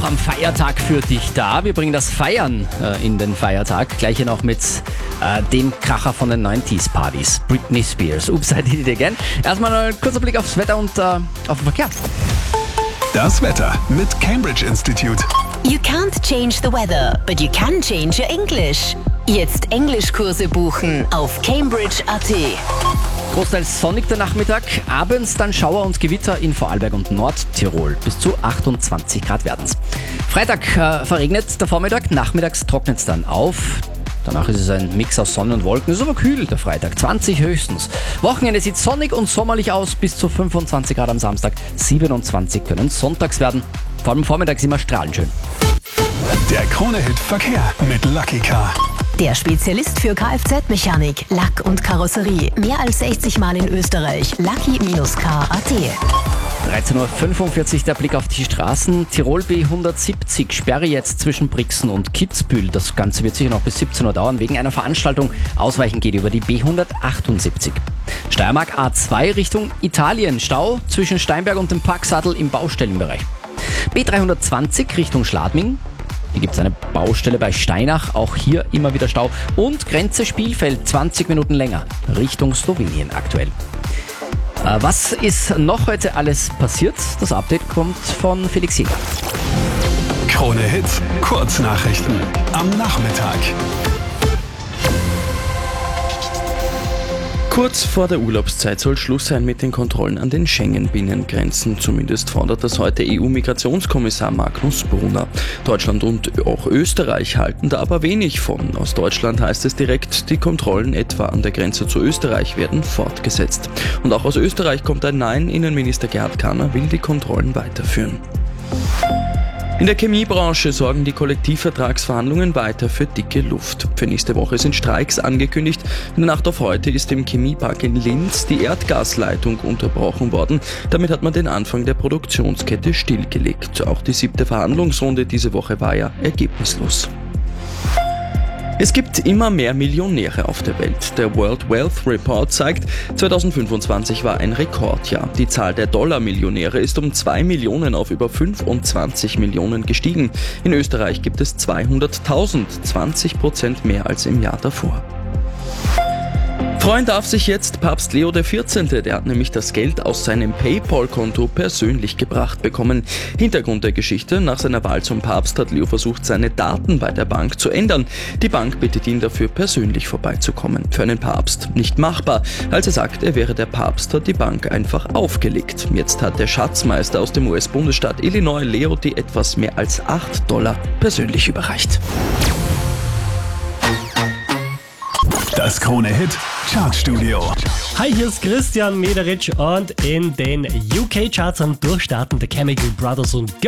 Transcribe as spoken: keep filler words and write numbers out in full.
am Feiertag für dich da. Wir bringen das Feiern äh, in den Feiertag. Gleich hier noch mit äh, dem Kracher von den neunziger-Partys. Britney Spears. Oops, I did it again. Erstmal ein kurzer Blick aufs Wetter und äh, auf den Verkehr. Das Wetter mit Cambridge Institute. You can't change the weather, but you can change your English. Jetzt Englischkurse buchen auf cambridge punkt a t. Großteils sonnig der Nachmittag, abends dann Schauer und Gewitter in Vorarlberg und Nordtirol. Bis zu achtundzwanzig Grad werden's. Freitag äh, verregnet der Vormittag, nachmittags trocknet's dann auf. Danach ist es ein Mix aus Sonne und Wolken. Ist aber kühl, der Freitag, zwanzig höchstens. Wochenende sieht sonnig und sommerlich aus, bis zu fünfundzwanzig Grad am Samstag. siebenundzwanzig können sonntags werden. Vor allem vormittags immer strahlend schön. Der Krone-Hit Verkehr mit Lucky Car. Der Spezialist für Kfz-Mechanik, Lack und Karosserie. Mehr als sechzig Mal in Österreich. Lucky Car punkt a t. dreizehn Uhr fünfundvierzig, der Blick auf die Straßen. Tirol B hundertsiebzig, Sperre jetzt zwischen Brixen und Kitzbühel. Das Ganze wird sicher noch bis siebzehn Uhr dauern, wegen einer Veranstaltung. Ausweichen geht über die B hundertachtundsiebzig. Steiermark A zwei Richtung Italien. Stau zwischen Steinberg und dem Parksadel im Baustellenbereich. B dreihundertzwanzig Richtung Schladming. Hier gibt es eine Baustelle bei Steinach, auch hier immer wieder Stau. Und Grenze Spielfeld, zwanzig Minuten länger, Richtung Slowenien aktuell. Äh, was ist noch heute alles passiert? Das Update kommt von Felix Jäger. Krone-Hit Kurznachrichten am Nachmittag. Kurz vor der Urlaubszeit soll Schluss sein mit den Kontrollen an den Schengen-Binnengrenzen. Zumindest fordert das heute E U-Migrationskommissar Magnus Brunner. Deutschland und auch Österreich halten da aber wenig von. Aus Deutschland heißt es direkt, die Kontrollen etwa an der Grenze zu Österreich werden fortgesetzt. Und auch aus Österreich kommt ein Nein. Innenminister Gerhard Kahner will die Kontrollen weiterführen. In der Chemiebranche sorgen die Kollektivvertragsverhandlungen weiter für dicke Luft. Für nächste Woche sind Streiks angekündigt. In der Nacht auf heute ist im Chemiepark in Linz die Erdgasleitung unterbrochen worden. Damit hat man den Anfang der Produktionskette stillgelegt. Auch die siebte Verhandlungsrunde diese Woche war ja ergebnislos. Es gibt immer mehr Millionäre auf der Welt. Der World Wealth Report zeigt, zweitausendfünfundzwanzig war ein Rekordjahr. Die Zahl der Dollar-Millionäre ist um zwei Millionen auf über fünfundzwanzig Millionen gestiegen. In Österreich gibt es zweihunderttausend, zwanzig Prozent mehr als im Jahr davor. Freuen darf sich jetzt Papst Leo der vierzehnte. Der hat nämlich das Geld aus seinem PayPal-Konto persönlich gebracht bekommen. Hintergrund der Geschichte: Nach seiner Wahl zum Papst hat Leo versucht, seine Daten bei der Bank zu ändern. Die Bank bittet ihn dafür, persönlich vorbeizukommen. Für einen Papst nicht machbar. Als er sagt, er wäre der Papst, hat die Bank einfach aufgelegt. Jetzt hat der Schatzmeister aus dem U S-Bundesstaat Illinois Leo die etwas mehr als acht Dollar persönlich überreicht. Das Krone-Hit Chartstudio. Hi, hier ist Christian Mederitsch und in den U K-Charts am Durchstarten der Chemical Brothers und